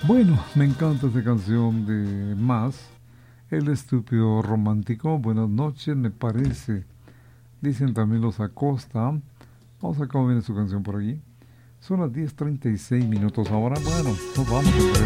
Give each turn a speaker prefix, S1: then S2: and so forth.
S1: Bueno, me encanta esta canción de Más, El Estúpido Romántico. Buenas noches, me parece. Dicen también los Acosta. Vamos a ver cómo viene su canción por allí. Son las 10:36 minutos ahora. Bueno, nos vamos.